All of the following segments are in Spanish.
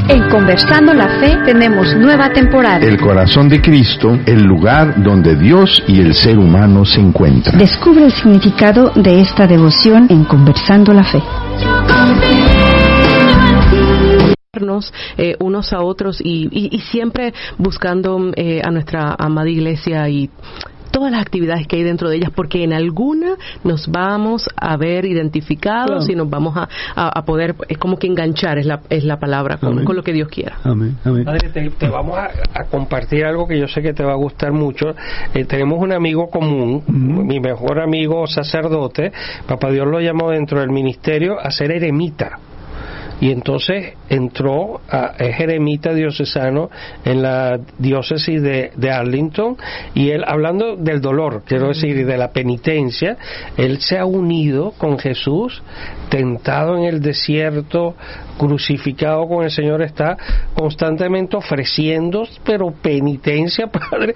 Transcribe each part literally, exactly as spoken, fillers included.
En Conversando la Fe tenemos nueva temporada. El corazón de Cristo, el lugar donde Dios y el ser humano se encuentran. Descubre el significado de esta devoción en Conversando la Fe. Eh, unos a otros y, y, y siempre buscando eh, a nuestra amada iglesia y todas las actividades que hay dentro de ellas, porque en alguna nos vamos a ver identificados, claro, y nos vamos a, a, a poder, es como que enganchar, es la, es la palabra, con, con lo que Dios quiera. Amén. Amén. Padre, te, te vamos a, a compartir algo que yo sé que te va a gustar mucho. Eh, tenemos un amigo común, uh-huh. mi mejor amigo sacerdote. Papá Dios lo llamó dentro del ministerio a ser eremita. Y entonces entró a es eremita diocesano en la diócesis de, de Arlington, y él, hablando del dolor, quiero decir, y de la penitencia, él se ha unido con Jesús, tentado en el desierto, crucificado con el Señor, está constantemente ofreciendo, pero penitencia, Padre.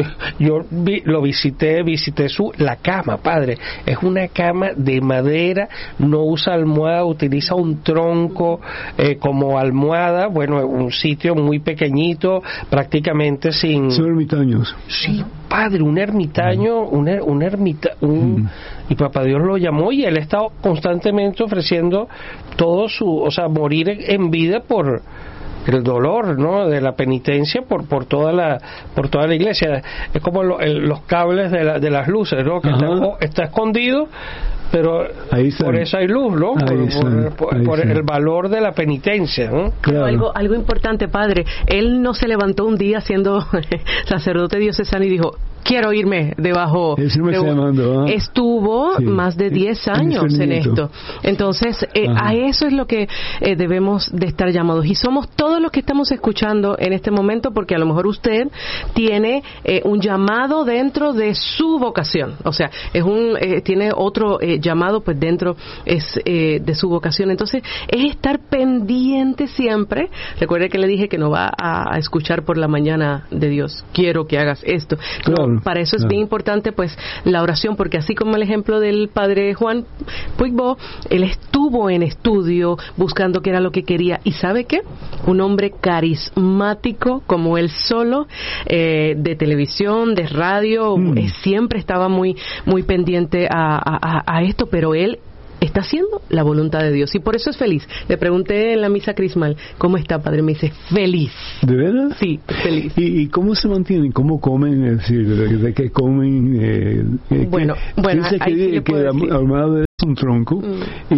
Yo vi, lo visité, visité su la cama, Padre. Es una cama de madera, no usa almohada, utiliza un tronco eh, como almohada, bueno, un sitio muy pequeñito, prácticamente sin... Son ermitaños. Sí, Padre, un ermitaño, mm. un, er, un ermita, un... Mm. Y Papá Dios lo llamó, y él está constantemente ofreciendo todo su, o sea, morir en vida por el dolor, ¿no?, de la penitencia por por toda la por toda la iglesia. Es como lo, el, los cables de, la, de las luces, ¿no?, que está, está escondido, pero por eso hay luz, ¿no? Por, por, por, por el valor de la penitencia, ¿no? Claro. Algo, algo importante, Padre. Él no se levantó un día siendo sacerdote diocesano y dijo, quiero irme debajo. Eso me de, está llamando, ¿eh? Estuvo sí. más de diez años en, en esto. Entonces, eh, a eso es lo que eh, debemos de estar llamados. Y somos todos los que estamos escuchando en este momento, porque a lo mejor usted tiene eh, un llamado dentro de su vocación. O sea, es un eh, tiene otro eh, llamado pues dentro es eh, de su vocación. Entonces, es estar pendiente siempre. Recuerde que le dije que no va a, a escuchar por la mañana de Dios, quiero que hagas esto. Claro. No, para eso es claro. bien importante pues la oración, porque así como el ejemplo del padre Juan Puigbo, él estuvo en estudio buscando qué era lo que quería, y ¿sabe qué? Un hombre carismático como él solo, eh, de televisión, de radio, mm. eh, siempre estaba muy muy pendiente a, a, a esto, pero él está haciendo la voluntad de Dios, y por eso es feliz. Le pregunté en la misa crismal, ¿cómo está, padre? Me dice, feliz. ¿De verdad? Sí, feliz. ¿Y, y cómo se mantienen? ¿Cómo comen? Es decir, ¿de, de qué comen? Eh, bueno, que, bueno, que, ahí sí que, que la almohada es un tronco mm.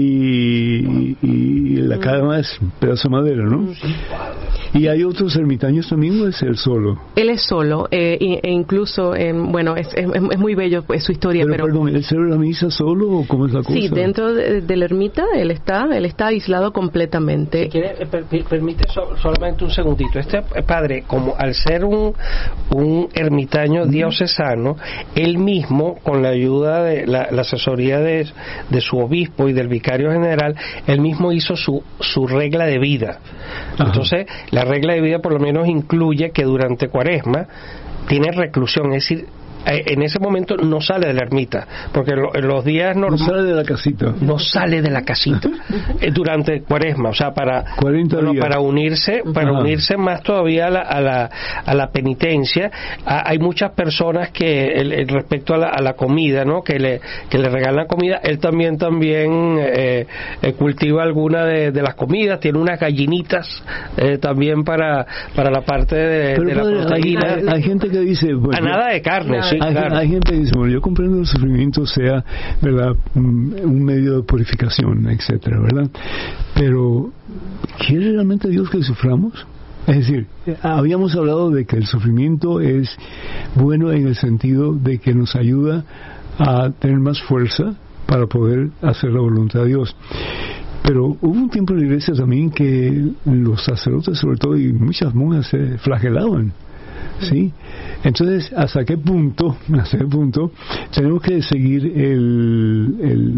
y, y la cama es un pedazo de madera, ¿no? Mm. ¿Y hay otros ermitaños también, o es él solo? Él es solo, eh, e incluso, eh, bueno, es, es, es muy bello pues, su historia, pero... pero perdón, ¿él celebra la misa solo o cómo es la cosa? Sí, dentro de, de la ermita él está, él está aislado completamente. Si quiere, per, permite so, solamente un segundito. Este padre, como al ser un, un ermitaño mm. diocesano, él mismo, con la ayuda de la, la asesoría de, de su obispo y del vicario general, él mismo hizo su, su regla de vida. Ajá. Entonces, la regla de vida por lo menos incluye que durante Cuaresma tiene reclusión, es decir, en ese momento no sale de la ermita, porque en los días normales no sale de la casita no sale de la casita durante Cuaresma, o sea, para cuarenta días. para unirse para Ajá. unirse más todavía a la a la, a la penitencia. A, hay muchas personas que el, el, respecto a la, a la comida, ¿no?, que le que le regalan comida. Él también también eh, eh, cultiva alguna de, de las comidas, tiene unas gallinitas eh, también para para la parte de, Pero, de la padre, proteína. Hay, hay gente que dice, bueno, a nada de carne, sí. Hay, Claro. hay gente que dice, bueno, yo comprendo que el sufrimiento sea, ¿verdad?, un medio de purificación, etcétera, ¿verdad? Pero, ¿quiere realmente Dios que suframos? Es decir, habíamos hablado de que el sufrimiento es bueno en el sentido de que nos ayuda a tener más fuerza para poder hacer la voluntad de Dios. Pero hubo un tiempo en la iglesia también que los sacerdotes, sobre todo, y muchas monjas se flagelaban. ¿Sí? Entonces, ¿hasta qué punto, hasta qué punto tenemos que seguir el, el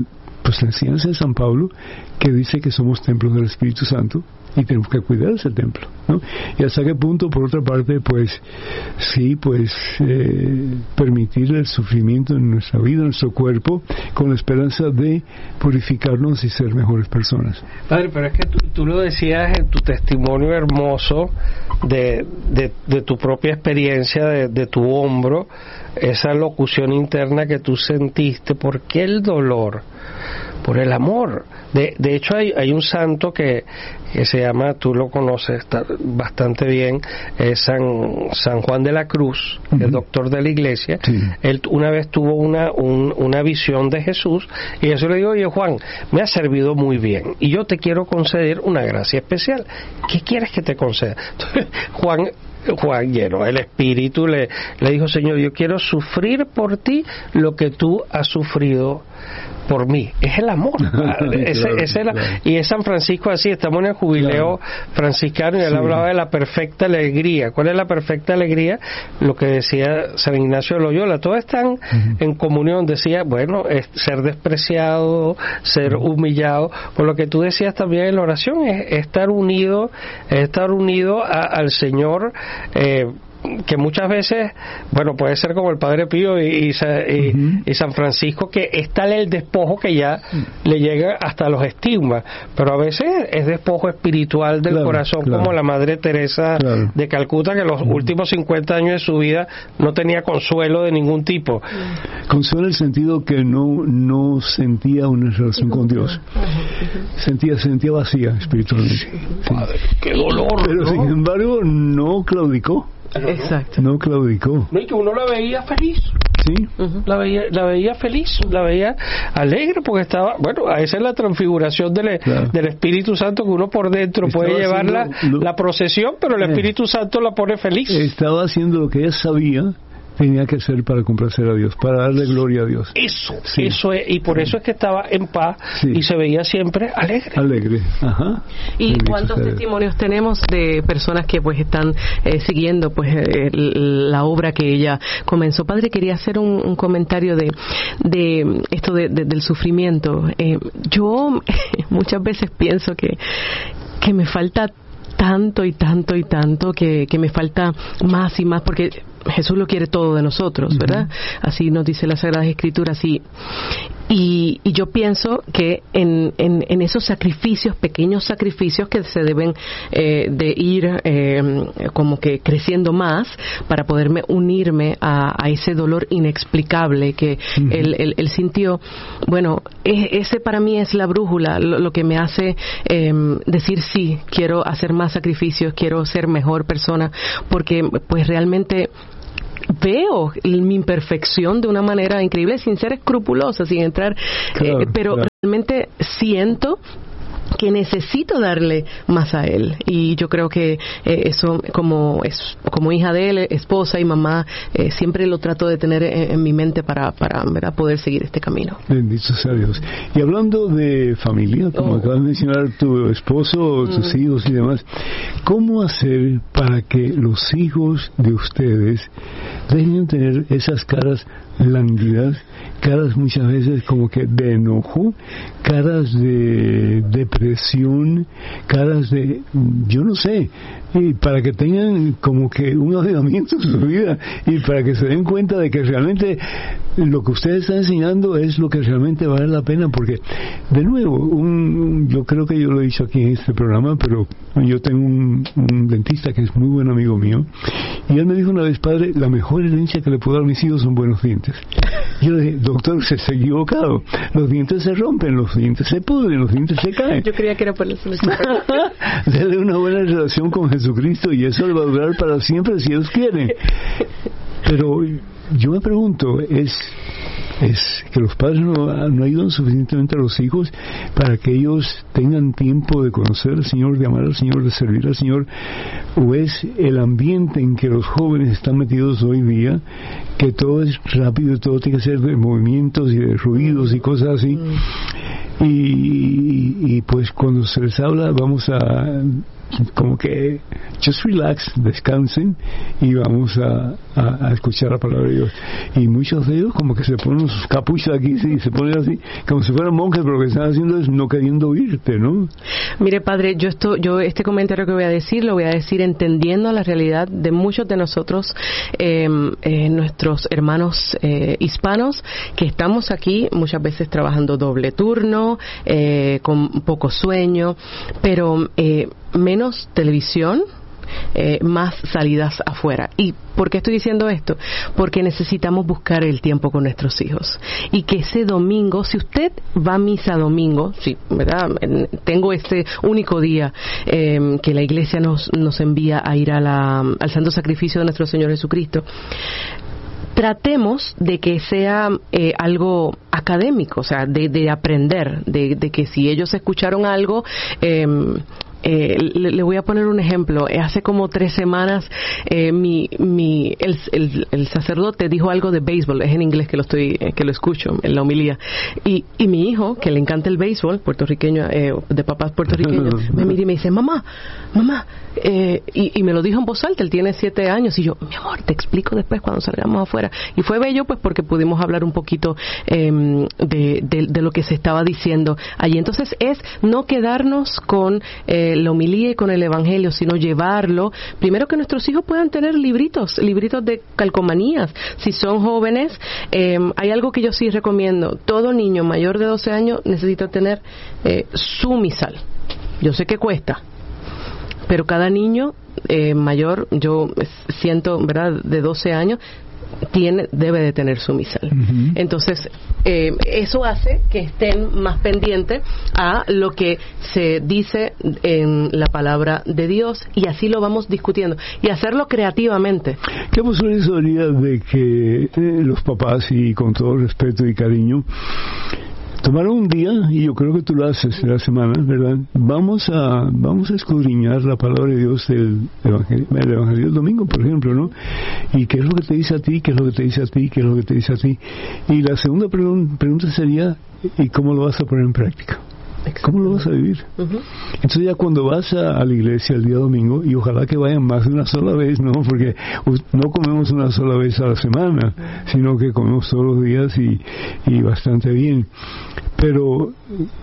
pues la enseñanza de San Pablo, que dice que somos templos del Espíritu Santo y tenemos que cuidar ese templo, ¿no? Y hasta qué punto, por otra parte, pues sí, pues eh, permitir el sufrimiento en nuestra vida, en nuestro cuerpo, con la esperanza de purificarnos y ser mejores personas. Padre, pero es que tú, tú lo decías en tu testimonio hermoso de, de, de tu propia experiencia, de, de tu hombro, esa locución interna que tú sentiste. ¿Por qué el dolor? Por el amor. De, de hecho hay, hay un santo que, que se llama, tú lo conoces está bastante bien, es San, San Juan de la Cruz, uh-huh. el doctor de la iglesia. Sí. Él una vez tuvo una, un, una visión de Jesús y Jesús le dijo: oye Juan, me ha servido muy bien y yo te quiero conceder una gracia especial. ¿Qué quieres que te conceda? Entonces, Juan Juan, lleno el espíritu, le, le dijo: Señor, yo quiero sufrir por ti lo que tú has sufrido por mí. Es el amor. ese, claro, ese era, claro. Y es San Francisco así. Estamos en el jubileo claro. franciscano y él sí. hablaba de la perfecta alegría. ¿Cuál es la perfecta alegría? Lo que decía San Ignacio de Loyola. Todos están uh-huh. en comunión. Decía, bueno, es ser despreciado, ser uh-huh. humillado. Por lo que tú decías también en la oración, es estar unido, es estar unido a, al Señor. Eh, que muchas veces, bueno, puede ser como el Padre Pío y, y, y, uh-huh. y San Francisco, que es tal el despojo que ya le llega hasta los estigmas, pero a veces es despojo espiritual del claro, corazón, claro. como la Madre Teresa claro. de Calcuta, que los uh-huh. últimos cincuenta años de su vida no tenía consuelo de ningún tipo. Consuelo en el sentido que no, no sentía una relación con Dios. Sentía, sentía vacía espiritualmente. Sí. Padre, qué dolor, pero ¿no? sin embargo no claudicó. Exacto. No claudicó. No, y que uno la veía feliz. Sí. Uh-huh. La veía, la veía feliz, la veía alegre, porque estaba, bueno, esa es la transfiguración del, claro. del Espíritu Santo, que uno por dentro estaba puede llevar la, lo... la procesión, pero el Espíritu eh, Santo la pone feliz. Estaba haciendo lo que ella sabía tenía que hacer para complacer a Dios, para darle gloria a Dios. Eso, sí. eso es, y por eso es que estaba en paz sí. y se veía siempre alegre. Alegre, ajá. ¿Y Bendito cuántos sea. testimonios tenemos de personas que pues están eh, siguiendo pues eh, la obra que ella comenzó? Padre, quería hacer un, un comentario de, de esto de, de, del sufrimiento. Eh, yo muchas veces pienso que, que me falta tanto y tanto y tanto que, que me falta más y más, porque Jesús lo quiere todo de nosotros, ¿verdad? Uh-huh. Así nos dice la Sagrada Escritura, así. Y, y yo pienso que en, en, en esos sacrificios, pequeños sacrificios que se deben eh, de ir eh, como que creciendo más para poderme unirme a, a ese dolor inexplicable que uh-huh. él, él, él sintió. Bueno, es, ese para mí es la brújula, lo, lo que me hace eh, decir sí, quiero hacer más sacrificios, quiero ser mejor persona, porque pues realmente veo mi imperfección de una manera increíble, sin ser escrupulosa, sin entrar, claro, eh, pero claro. realmente siento que necesito darle más a él, y yo creo que eh, eso como es como hija de él, esposa y mamá, eh, siempre lo trato de tener en, en mi mente para para ¿verdad? Poder seguir este camino. Bendito sea Dios. Y hablando de familia, como oh. acabas de mencionar, tu esposo, tus mm. hijos y demás, ¿cómo hacer para que los hijos de ustedes dejen de tener esas caras lánguidas, caras muchas veces como que de enojo, caras de depresión, caras de, yo no sé, y para que tengan como que un avivamiento en su vida y para que se den cuenta de que realmente lo que ustedes están enseñando es lo que realmente vale la pena, porque de nuevo, un, yo creo que yo lo he dicho aquí en este programa, pero yo tengo un, un dentista que es muy buen amigo mío, y él me dijo una vez: padre, la mejor herencia que le puedo dar a mis hijos son buenos dientes. Yo le dije: doctor, usted está equivocado, los dientes se rompen, los dientes se pudren, los dientes se caen. Yo creía que era por eso. Dele una buena relación con Jesucristo y eso le va a durar para siempre si Dios quiere. Pero yo me pregunto, ¿es es que los padres no, no ayudan suficientemente a los hijos para que ellos tengan tiempo de conocer al Señor, de amar al Señor, de servir al Señor? ¿O es el ambiente en que los jóvenes están metidos hoy día, que todo es rápido, todo tiene que ser de movimientos y de ruidos y cosas así? Y, y, y pues cuando se les habla, vamos a como que just relax, descansen y vamos a, a, a escuchar la palabra de Dios. Y muchos de ellos como que se ponen sus capuchas aquí, sí, se ponen así, como si fueran monjes, pero lo que están haciendo es no queriendo oírte, ¿no? Mire, padre, yo esto, yo este comentario que voy a decir, lo voy a decir entendiendo la realidad de muchos de nosotros, eh, eh, nuestros hermanos eh, hispanos, que estamos aquí muchas veces trabajando doble turno, eh, con poco sueño, pero eh, menos televisión, eh, más salidas afuera. ¿Y por qué estoy diciendo esto? Porque necesitamos buscar el tiempo con nuestros hijos. Y que ese domingo, si usted va a misa domingo, sí, ¿verdad? Tengo este único día eh, que la iglesia nos, nos envía a ir a la, al santo sacrificio de nuestro Señor Jesucristo. Tratemos de que sea eh, algo académico, o sea, de, de aprender, de, de que si ellos escucharon algo, eh, Eh, le, le voy a poner un ejemplo. Hace como tres semanas eh, mi, mi el, el, el sacerdote dijo algo de béisbol. Es en inglés que lo estoy que lo escucho en la homilía. Y, y mi hijo, que le encanta el béisbol, puertorriqueño, eh, de papás puertorriqueños, me mira y me dice, mamá, mamá, eh, y, y me lo dijo en voz alta. Él tiene siete años y yo, mi amor, te explico después cuando salgamos afuera. Y fue bello, pues, porque pudimos hablar un poquito eh, de, de, de lo que se estaba diciendo allí. Entonces es no quedarnos con eh, la homilía y con el evangelio, sino llevarlo, primero que nuestros hijos puedan tener libritos, libritos de calcomanías. Si son jóvenes, eh, hay algo que yo sí recomiendo. Todo niño mayor de doce años necesita tener eh, su misal. Yo sé que cuesta, pero cada niño eh, mayor, yo siento, ¿verdad?, de doce años, tiene debe de tener su misal. Uh-huh. Entonces eh, eso hace que estén más pendientes a lo que se dice en la palabra de Dios, y así lo vamos discutiendo y hacerlo creativamente. ¿Qué posibilidad sería de que eh, los papás, y con todo respeto y cariño, tomaron un día, y yo creo que tú lo haces en la semana, ¿verdad? Vamos a vamos a escudriñar la palabra de Dios del Evangelio, el Evangelio del domingo, por ejemplo, ¿no? Y qué es lo que te dice a ti, qué es lo que te dice a ti, qué es lo que te dice a ti. Y la segunda pregun- pregunta sería, ¿y cómo lo vas a poner en práctica? ¿Cómo lo vas a vivir? Uh-huh. Entonces ya cuando vas a, a la iglesia el día domingo, y ojalá que vayan más de una sola vez, ¿no? Porque no comemos una sola vez a la semana, sino que comemos todos los días y, y bastante bien. Pero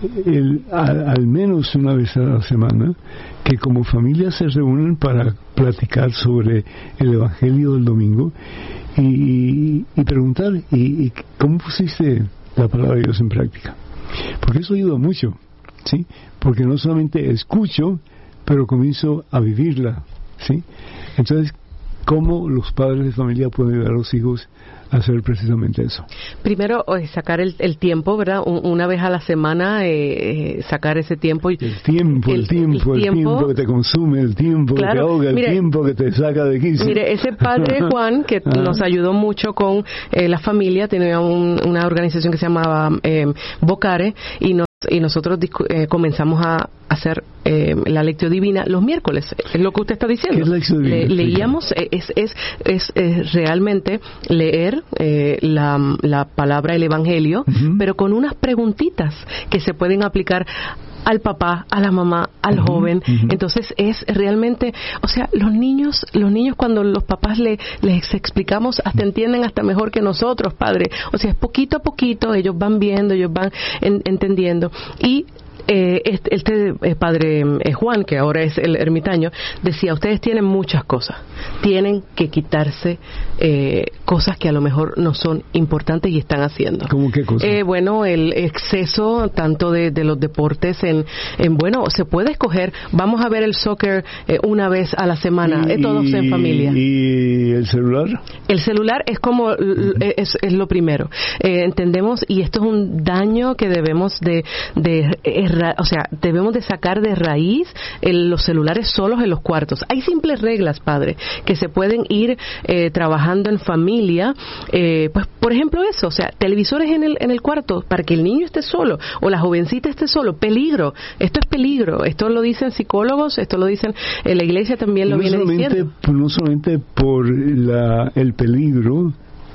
el, a, al menos una vez a la semana, que como familia se reúnen para platicar sobre el Evangelio del domingo y, y, y preguntar, ¿y, y cómo pusiste la palabra de Dios en práctica? Porque eso ayuda mucho, ¿sí? Porque no solamente escucho, pero comienzo a vivirla, ¿sí? Entonces, ¿cómo los padres de familia pueden ayudar a los hijos a hacer precisamente eso? Primero, sacar el, el tiempo, ¿verdad? Una vez a la semana, eh, sacar ese tiempo. El tiempo, el, el tiempo, el, el tiempo, tiempo que te consume, el tiempo claro, que te ahoga, el mire, tiempo que te saca de quicio. Mire, ese padre Juan, que ah. nos ayudó mucho con eh, la familia, tenía un, una organización que se llamaba eh, Bocare, y nos y nosotros eh, comenzamos a hacer eh, la lectio divina los miércoles. Es lo que usted está diciendo. ¿Qué es lectio divina? Le, leíamos, es, es, es, es realmente leer eh, la, la palabra, el evangelio, uh-huh. pero con unas preguntitas que se pueden aplicar al papá, a la mamá, al uh-huh, joven. Uh-huh. Entonces es realmente, o sea, los niños, los niños cuando los papás le, les explicamos, hasta entienden hasta mejor que nosotros, padre. O sea, es poquito a poquito, ellos van viendo, ellos van en, entendiendo. Y Eh, este, este eh, padre eh, Juan, que ahora es el ermitaño, decía, ustedes tienen muchas cosas, tienen que quitarse eh, cosas que a lo mejor no son importantes y están haciendo. ¿Cómo qué cosas? Eh, bueno, el exceso tanto de, de los deportes en, en, bueno, se puede escoger, vamos a ver el soccer eh, una vez a la semana, y, eh, todos y, en familia. ¿Y el celular? El celular es como, uh-huh. es, es lo primero. Eh, entendemos, y esto es un daño que debemos de, de er, o sea, debemos de sacar de raíz el, los celulares solos en los cuartos. Hay simples reglas, padre, que se pueden ir eh, trabajando en familia. Eh, pues, por ejemplo, eso, o sea, televisores en el en el cuarto para que el niño esté solo o la jovencita esté solo. Peligro. Esto es peligro. Esto lo dicen psicólogos, esto lo dicen en la iglesia también lo no viene diciendo. No solamente por la, el peligro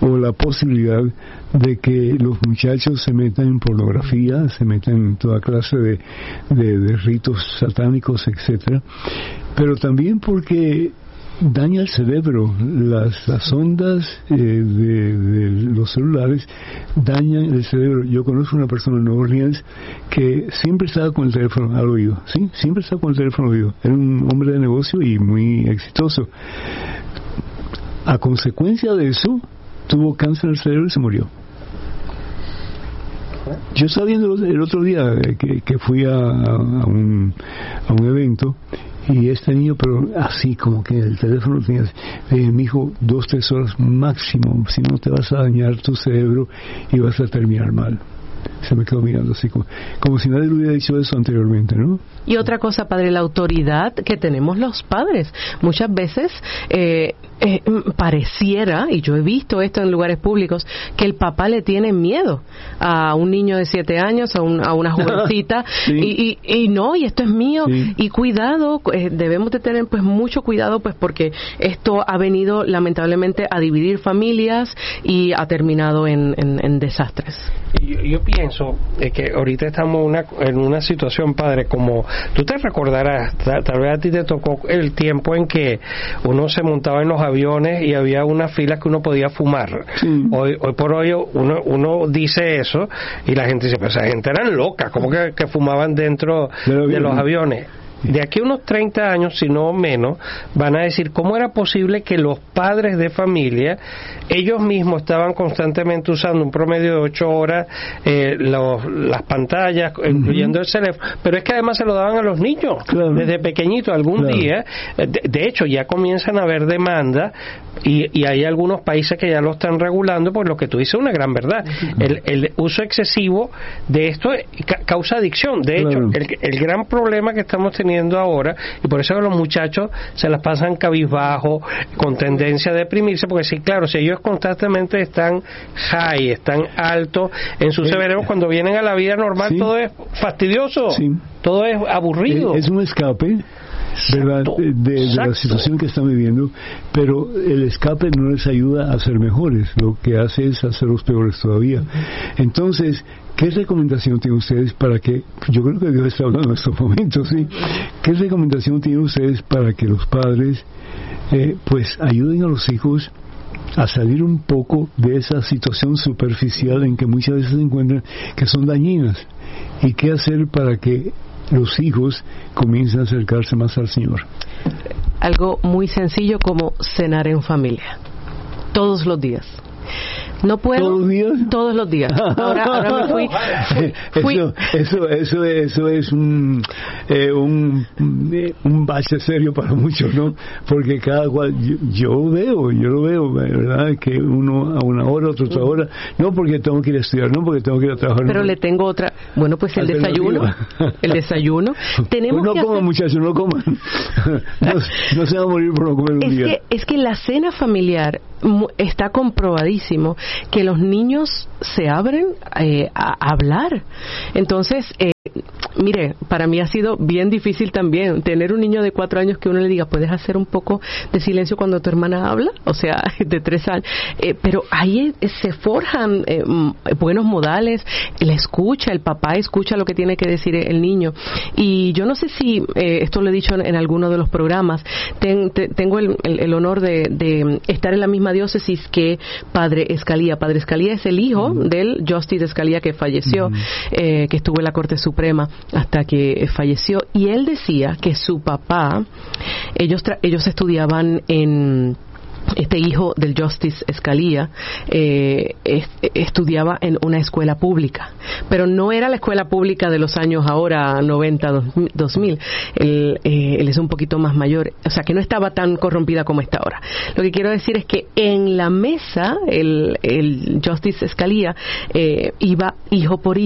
o la posibilidad de que los muchachos se metan en pornografía, se metan en toda clase de, de, de ritos satánicos, etcétera, pero también porque daña el cerebro. Las, las ondas eh, de, de los celulares dañan el cerebro. Yo conozco una persona en Nueva Orleans que siempre estaba con el teléfono al oído, ¿sí? Siempre estaba con el teléfono al oído. Era un hombre de negocio y muy exitoso. A consecuencia de eso, tuvo cáncer del cerebro y se murió. Yo estaba viendo el otro día que, que fui a, a, un, a un evento, y este niño, pero así como que el teléfono tenía, eh, mi hijo, dos, tres horas máximo, si no te vas a dañar tu cerebro y vas a terminar mal. Se me quedó mirando así como, como si nadie le hubiera dicho eso anteriormente, ¿no? Y otra cosa, padre, la autoridad que tenemos los padres. Muchas veces eh, eh, pareciera, y yo he visto esto en lugares públicos, que el papá le tiene miedo a un niño de siete años, a, un, a una jovencita, sí. y, y, y no, y esto es mío, sí. Y cuidado, eh, debemos de tener pues mucho cuidado, pues porque esto ha venido lamentablemente a dividir familias y ha terminado en, en, en desastres. Yo, yo pienso eh, que ahorita estamos una, en una situación, padre, como tú te recordarás, tal, tal vez a ti te tocó el tiempo en que uno se montaba en los aviones y había unas filas que uno podía fumar. Sí. Hoy, hoy por hoy uno, uno dice eso y la gente dice, pero esa gente eran locas, ¿cómo que, que fumaban dentro de, de los aviones? De aquí a unos treinta años, si no menos, van a decir cómo era posible que los padres de familia, ellos mismos estaban constantemente usando un promedio de ocho horas eh, los, las pantallas, uh-huh. incluyendo el teléfono, pero es que además se lo daban a los niños, claro. desde pequeñito. Algún claro. día, de, de hecho, ya comienzan a haber demandas y, y hay algunos países que ya lo están regulando, por lo que tú dices es una gran verdad. Uh-huh. El, el uso excesivo de esto ca- causa adicción. De hecho, claro. el, el gran problema que estamos teniendo ahora, y por eso que los muchachos se las pasan cabizbajo, con tendencia a deprimirse, porque sí, claro, si ellos constantemente están high, están altos en su cerebro, cuando vienen a la vida normal, sí. todo es fastidioso, sí. todo es aburrido. Es un escape, ¿verdad?, de, de la situación que están viviendo, pero el escape no les ayuda a ser mejores, lo que hace es hacerlos peores todavía. Entonces, ¿qué recomendación tienen ustedes para que, yo creo que Dios está hablando en estos momentos, ¿sí? ¿Qué recomendación tienen ustedes para que los padres, eh, pues, ayuden a los hijos a salir un poco de esa situación superficial en que muchas veces se encuentran, que son dañinas? ¿Y qué hacer para que los hijos comiencen a acercarse más al Señor? Algo muy sencillo como cenar en familia, todos los días. No puedo. ¿Todos los días? Todos los días. Ahora, ahora me fui. fui, fui. Eso, eso, eso, eso es un, eh, un, un bache serio para muchos, ¿no? Porque cada cual, yo, yo veo, yo lo veo, ¿verdad? Que uno a una hora, otro a otra hora, no porque tengo que ir a estudiar, no porque tengo que ir a trabajar. Pero no. le tengo otra. Bueno, pues el desayuno. El desayuno. Tenemos pues no que coman, hacer... muchachos, no coman. no, no se van a morir por no comer un es día. Que, es que la cena familiar está comprobadísimo que los niños se abren eh, a hablar. Entonces, eh, mire, para mí ha sido bien difícil también tener un niño de cuatro años que uno le diga, ¿puedes hacer un poco de silencio cuando tu hermana habla? O sea, de tres años. Eh, pero ahí eh, se forjan eh, buenos modales, la escucha, el papá escucha lo que tiene que decir el niño. Y yo no sé si, eh, esto lo he dicho en, en alguno de los programas, ten, te, tengo el, el, el honor de, de estar en la misma diócesis que Padre Escalía. Padre Escalía es el hijo uh-huh. del Justice Escalía que falleció, uh-huh. eh, que estuvo en la Corte Suprema hasta que falleció, y él decía que su papá, ellos tra- ellos estudiaban en este hijo del Justice Escalía eh, est- estudiaba en una escuela pública, pero no era la escuela pública de los años ahora noventa, dos mil. Él, eh, él es un poquito más mayor, o sea que no estaba tan corrompida como está ahora. Lo que quiero decir es que en la mesa el, el Justice Escalía eh, iba hijo por hijo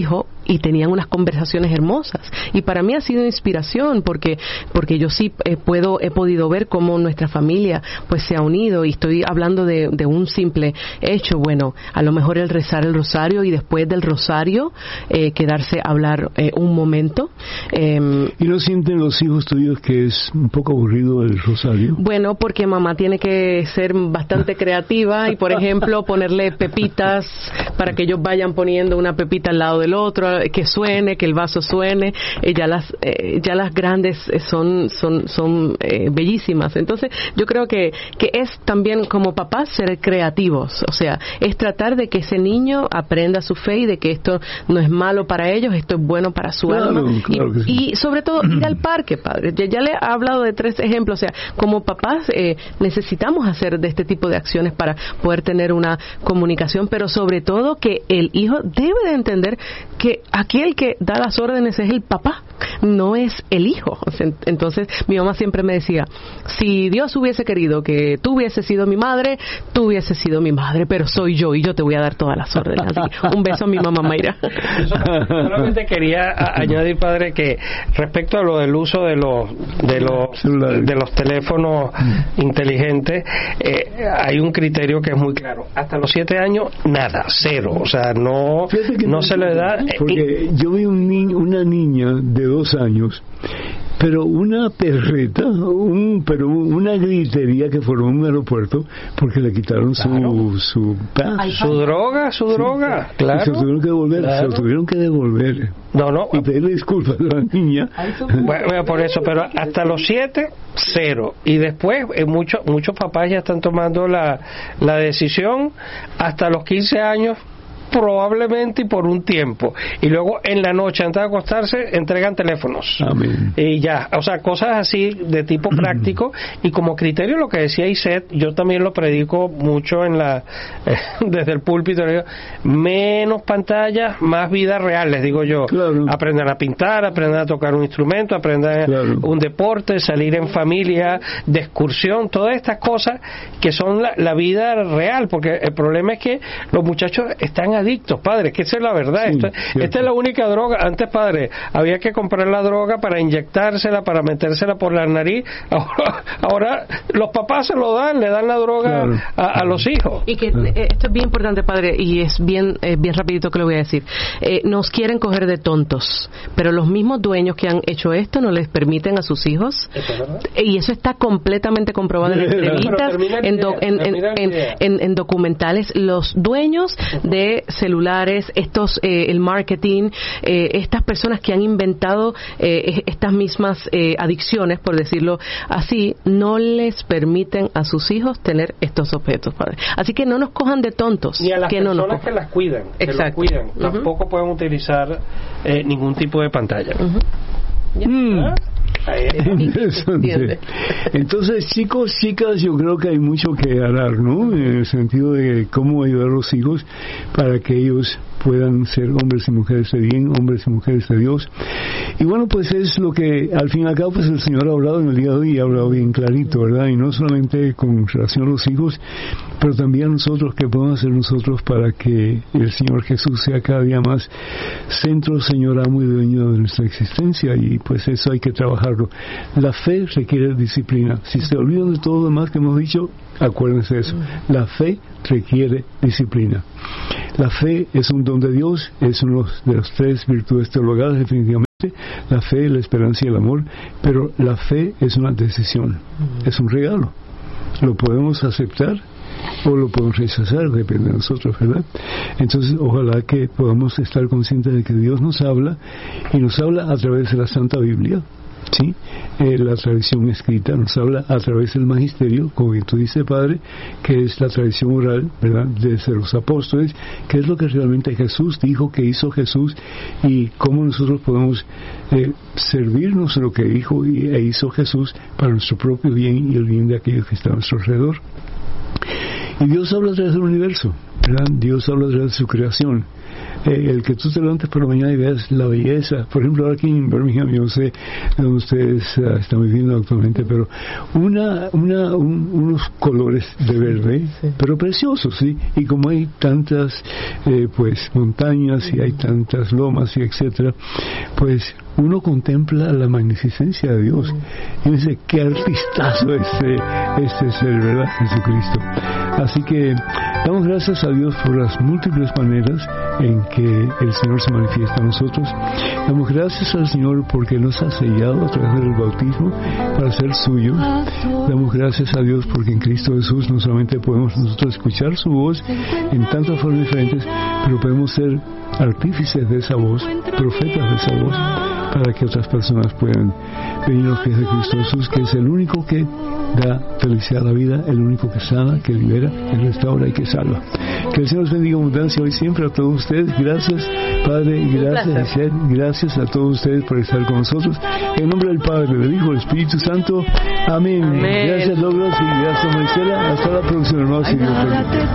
y tenían unas conversaciones hermosas. Y para mí ha sido inspiración porque porque yo sí eh, puedo he podido ver cómo nuestra familia pues se ha unido, y estoy hablando de, de un simple hecho. Bueno, a lo mejor el rezar el rosario y después del rosario eh, quedarse a hablar eh, un momento. Eh, ¿Y no sienten los hijos tuyos que es un poco aburrido el rosario? Bueno, porque mamá tiene que ser bastante creativa y, por ejemplo, ponerle pepitas para que ellos vayan poniendo una pepita al lado del otro, que suene, que el vaso suene. Eh, ya las eh, ya las grandes eh, son son son eh, bellísimas. Entonces, yo creo que que es también como papás ser creativos, o sea, es tratar de que ese niño aprenda su fe y de que esto no es malo para ellos, esto es bueno para su claro, alma. Claro y, sí. y sobre todo ir al parque, padre. Ya, ya le he hablado de tres ejemplos, o sea, como papás eh, necesitamos hacer de este tipo de acciones para poder tener una comunicación, pero sobre todo que el hijo debe de entender que aquí el que da las órdenes es el papá, no es el hijo. Entonces, mi mamá siempre me decía, si Dios hubiese querido que tú hubieses sido mi madre, tú hubieses sido mi madre, pero soy yo y yo te voy a dar todas las órdenes. Así que un beso a mi mamá Mayra. Solamente quería a, añadir, padre, que respecto a lo del uso de los de los de los teléfonos inteligentes, eh, hay un criterio que es muy claro. Hasta los siete años, nada, cero. O sea, no, no se le da. Porque yo vi un ni, una niña de dos años, pero una perreta, un, pero una gritería que formó un aeropuerto porque le quitaron su claro. su paz. su droga, su sí, droga, claro. Y se lo tuvieron que devolver, claro. se lo tuvieron que devolver. No, no. Y pedirle disculpas a la niña. Bueno, por eso, pero hasta los siete, cero. Y después, eh, muchos muchos papás ya están tomando la, la decisión hasta los quince años, probablemente, y por un tiempo, y luego en la noche antes de acostarse entregan teléfonos. Amén. Y ya, o sea, cosas así de tipo práctico. Y como criterio, lo que decía Iset, yo también lo predico mucho en la eh, desde el púlpito, digo, menos pantallas, más vida real, les digo yo. Claro. Aprendan a pintar, aprendan a tocar un instrumento, aprendan claro. un deporte, salir en familia, de excursión, todas estas cosas que son la, la vida real, porque el problema es que los muchachos están adictos, padre, que esa es la verdad. Sí, Esto, esta es la única droga. Antes, padre, había que comprar la droga para inyectársela, para metérsela por la nariz. Ahora, ahora los papás se lo dan, le dan la droga claro. a, a los hijos. Y que eh, esto es bien importante, padre, y es bien eh, bien rapidito que lo voy a decir. Eh, nos quieren coger de tontos, pero los mismos dueños que han hecho esto no les permiten a sus hijos. ¿Eso es verdad? Y eso está completamente comprobado en entrevistas, en, do, en, en, en, en, en documentales. Los dueños de celulares, estos eh, el marketing, eh, estas personas que han inventado eh, estas mismas eh, adicciones, por decirlo así, no les permiten a sus hijos tener estos objetos, padre. Así que no nos cojan de tontos. Ni a las que personas no nos que las cuidan, que Exacto. los cuidan, Uh-huh. tampoco pueden utilizar eh, ningún tipo de pantalla. Uh-huh. ¿Ya? Mm. ¿Ah? Interesante. Entonces, chicos, chicas, yo creo que hay mucho que hablar, ¿no? En el sentido de cómo ayudar a los hijos para que ellos puedan ser hombres y mujeres de bien, hombres y mujeres de Dios. Y bueno, pues es lo que al fin y al cabo pues el Señor ha hablado en el día de hoy, y ha hablado bien clarito, ¿verdad? Y no solamente con relación a los hijos, pero también a nosotros, que podemos hacer nosotros para que el Señor Jesús sea cada día más centro, Señor, amo y dueño de nuestra existencia. Y pues eso hay que trabajarlo. La fe requiere disciplina. Si se olvidan de todo lo demás que hemos dicho, acuérdense de eso. La fe requiere disciplina. La fe es un don de Dios, es uno de las tres virtudes teologales, definitivamente. La fe, la esperanza y el amor, pero la fe es una decisión, es un regalo. Lo podemos aceptar o lo podemos rechazar, depende de nosotros, ¿verdad? Entonces, ojalá que podamos estar conscientes de que Dios nos habla, y nos habla a través de la Santa Biblia, ¿sí? Eh, la tradición escrita nos habla a través del magisterio, como bien tú dices, Padre, que es la tradición oral, ¿verdad?, desde los apóstoles, que es lo que realmente Jesús dijo, que hizo Jesús, y cómo nosotros podemos eh, servirnos de lo que dijo y, e hizo Jesús para nuestro propio bien y el bien de aquellos que están a nuestro alrededor. Y Dios habla a través del universo. ¿verdad? Dios habla de su creación. Eh, el que tú te levantes por la mañana y veas la belleza, por ejemplo, ahora aquí en Birmingham, yo no sé donde ustedes uh, están viviendo actualmente, pero una, una, un, unos colores de verde, sí. pero preciosos, ¿sí? Y como hay tantas, eh, pues, montañas y hay tantas lomas y etcétera, pues uno contempla la magnificencia de Dios y dice, qué artistazo este, este ser, ¿verdad? Jesucristo. Así que damos gracias a Dios por las múltiples maneras en que el Señor se manifiesta a nosotros. Damos gracias al Señor porque nos ha sellado a través del bautismo para ser suyos. Damos gracias a Dios porque en Cristo Jesús no solamente podemos nosotros escuchar su voz en tantas formas diferentes, pero podemos ser artífices de esa voz, profetas de esa voz, para que otras personas puedan venir a los pies de Cristo Jesús, que es el único que da felicidad a la vida, el único que sana, que libera, que restaura y que salva. Que el Señor les bendiga abundancia hoy siempre a todos ustedes. Gracias, Padre, y gracias, Giselle, gracias a todos ustedes por estar con nosotros. En nombre del Padre, del Hijo, del Espíritu Santo. Amén. Amén. Gracias, Douglas, y gracias, Marisela. Hasta la próxima, hermanos.